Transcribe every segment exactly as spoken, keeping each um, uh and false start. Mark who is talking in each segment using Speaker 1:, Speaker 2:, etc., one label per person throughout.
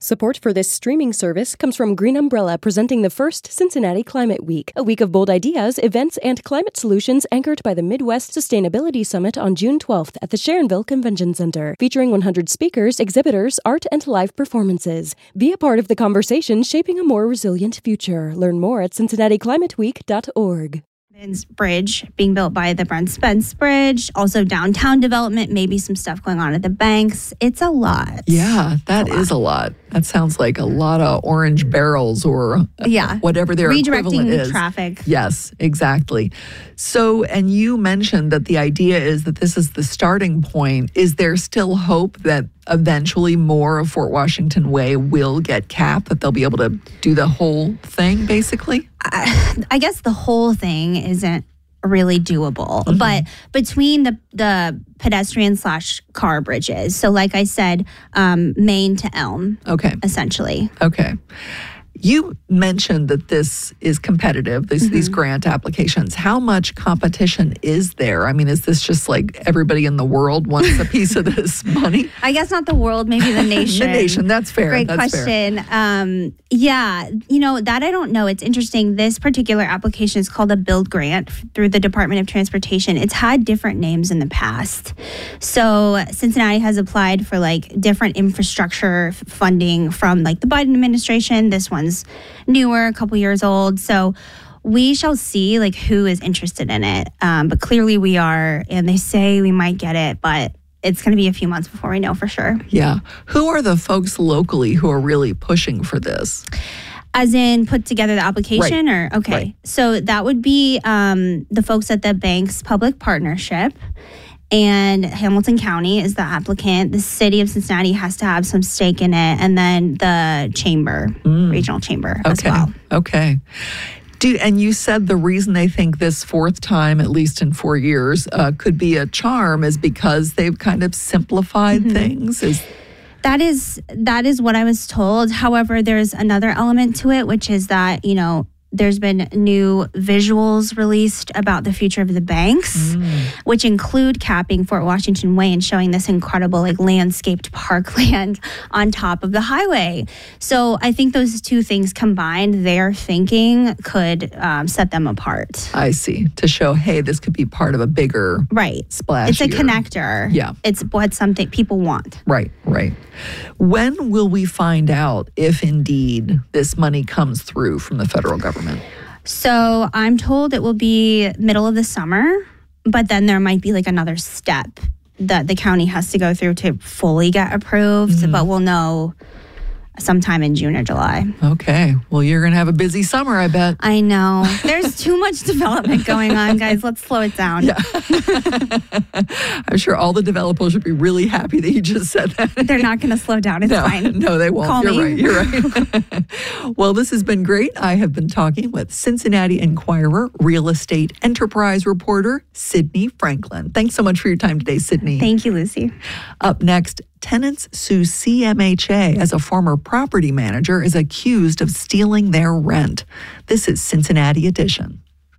Speaker 1: Support for this streaming service comes from Green Umbrella, presenting the first Cincinnati Climate Week, a week of bold ideas, events, and climate solutions anchored by the Midwest Sustainability Summit on June twelfth at the Sharonville Convention Center, featuring one hundred speakers, exhibitors, art, and live performances. Be a part of the conversation shaping a more resilient future. Learn more at cincinnati climate week dot org.
Speaker 2: Bridge being built by the Brent Spence Bridge, also downtown development, maybe some stuff going on at the banks. It's a lot.
Speaker 3: Yeah, that is a lot. That sounds like a lot of orange barrels or
Speaker 2: yeah.
Speaker 3: whatever their equivalent is.
Speaker 2: Redirecting traffic.
Speaker 3: Yes, exactly. So, and you mentioned that the idea is that this is the starting point. Is there still hope that eventually more of Fort Washington Way will get capped, that they'll be able to do the whole thing, basically?
Speaker 2: I, I guess the whole thing isn't really doable, mm-hmm. but between the the pedestrian slash car bridges, so like I said, um, Main to Elm, okay, essentially.
Speaker 3: Okay. You mentioned that this is competitive, these, mm-hmm. these grant applications. How much competition is there? I mean, is this just like everybody in the world wants a piece of this money?
Speaker 2: I guess not the world, maybe the nation.
Speaker 3: The nation, that's fair.
Speaker 2: Great
Speaker 3: that's
Speaker 2: question.
Speaker 3: Fair.
Speaker 2: Um, yeah, you know, that I don't know. It's interesting. This particular application is called a Build Grant through the Department of Transportation. It's had different names in the past. So Cincinnati has applied for like different infrastructure funding from like the Biden administration. This one's newer, a couple years old. So we shall see like who is interested in it. Um, but clearly we are, and they say we might get it, but it's going to be a few months before we know for sure.
Speaker 3: Yeah. Who are the folks locally who are really pushing for this?
Speaker 2: As in put together the application
Speaker 3: right.
Speaker 2: or, okay.
Speaker 3: Right.
Speaker 2: So that would be um, the folks at the Banks Public Partnership. And Hamilton County is the applicant. The city of Cincinnati has to have some stake in it. And then the chamber, mm. regional chamber
Speaker 3: okay.
Speaker 2: as well.
Speaker 3: Okay. Do, and you said the reason they think this fourth time, at least in four years, uh, could be a charm is because they've kind of simplified mm-hmm. things. Is
Speaker 2: That is that is what I was told. However, there's another element to it, which is that, you know, there's been new visuals released about the future of the banks, mm. which include capping Fort Washington Way and showing this incredible like landscaped parkland on top of the highway. So I think those two things combined, their thinking could um, set them apart.
Speaker 3: I see. To show, hey, this could be part of a bigger
Speaker 2: right.
Speaker 3: splash.
Speaker 2: It's a connector.
Speaker 3: Yeah.
Speaker 2: It's what something people want.
Speaker 3: Right, right. When will we find out if indeed this money comes through from the federal government?
Speaker 2: So I'm told it will be middle of the summer, but then there might be like another step that the county has to go through to fully get approved, mm-hmm. but we'll know sometime in June or July.
Speaker 3: Okay. Well, you're going to have a busy summer, I bet.
Speaker 2: I know. There's too much development going on, guys. Let's slow it down.
Speaker 3: Yeah. I'm sure all the developers should be really happy that you just said that.
Speaker 2: They're not going to slow down. It's
Speaker 3: no,
Speaker 2: fine.
Speaker 3: No, they won't.
Speaker 2: Call
Speaker 3: you're
Speaker 2: me.
Speaker 3: right. You're right. Well, this has been great. I have been talking with Cincinnati Enquirer real estate enterprise reporter Sydney Franklin. Thanks so much for your time today, Sydney.
Speaker 2: Thank you, Lucy.
Speaker 3: Up next, tenants sue C M H A as a former property manager is accused of stealing their rent. This is Cincinnati Edition.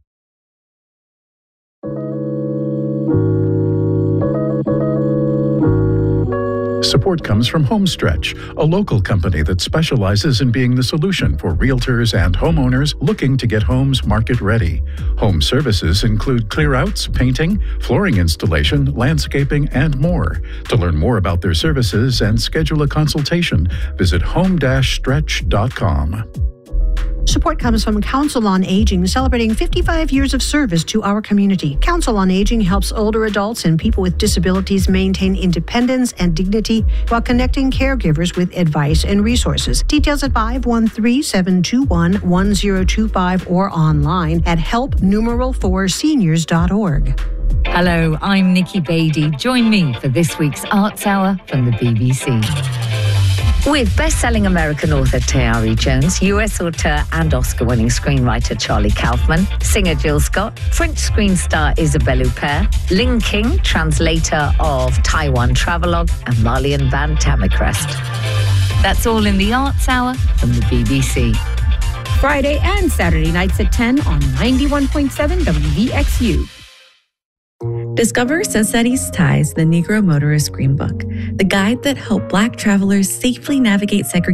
Speaker 4: Support comes from Homestretch, a local company that specializes in being the solution for realtors and homeowners looking to get homes market ready. Home services include clearouts, painting, flooring installation, landscaping, and more. To learn more about their services and schedule a consultation, visit home dash stretch dot com.
Speaker 5: Support comes from Council on Aging, celebrating fifty-five years of service to our community. Council on Aging helps older adults and people with disabilities maintain independence and dignity while connecting caregivers with advice and resources. Details at five one three, seven two one, one zero two five or online at help numeral four seniors dot org.
Speaker 6: Hello, I'm Nikki Beatty. Join me for this week's Arts Hour from the B B C. With best-selling American author Tayari Jones, U S author and Oscar-winning screenwriter Charlie Kaufman, singer Jill Scott, French screen star Isabelle Huppert, Ling King, translator of Taiwan Travelogue, and Marlene van Tammerkrest. That's all in the Arts Hour from the B B C.
Speaker 7: Friday and Saturday nights at ten on ninety-one point seven W V X U.
Speaker 8: Discover Cincinnati's Ties, the Negro Motorist Green Book, the guide that helped Black travelers safely navigate segregation